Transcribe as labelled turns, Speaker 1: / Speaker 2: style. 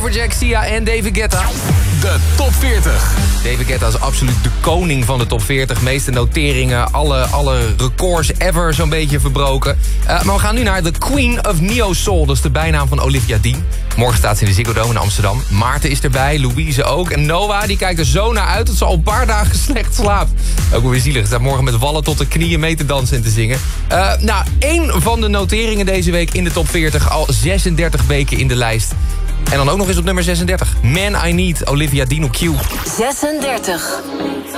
Speaker 1: Afrojack, Sia en David Guetta.
Speaker 2: De top 40.
Speaker 1: David Guetta is absoluut de koning van de top 40. Meeste noteringen, alle records ever zo'n beetje verbroken. Maar we gaan nu naar de Queen of Neo Soul. Dat is de bijnaam van Olivia Dean. Morgen staat ze in de Ziggo Dome in Amsterdam. Maarten is erbij, Louise ook. En Noah die kijkt er zo naar uit dat ze al een paar dagen slecht slaapt. Ook weer zielig. Ze staat morgen met wallen tot de knieën mee te dansen en te zingen. Één van de noteringen deze week in de top 40. Al 36 weken in de lijst. En dan ook nog eens op nummer 36. Man I Need, Olivia Dean op Q.
Speaker 3: 36.